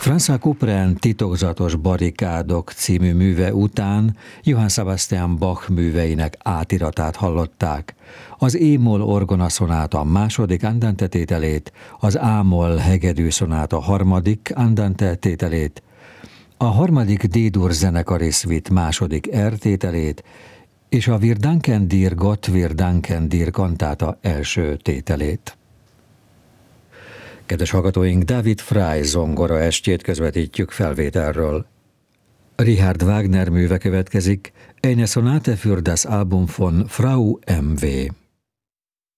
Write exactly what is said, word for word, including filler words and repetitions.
François Couperin Titokzatos barikádok című műve után Johann Sebastian Bach műveinek átiratát hallották. Az E-moll orgonaszonáta második andante tételét, az A-moll hegedű szonáta harmadik andante tételét, a harmadik D-dur zenekari szvit második R tételét, és a Wir danken dir Gott, wir danken dir kantáta első tételét. Kedves hallgatóink, David Frey zongora estjét közvetítjük felvételről. Richard Wagner műve következik, Eine Sonate für das Album von Frau em vé.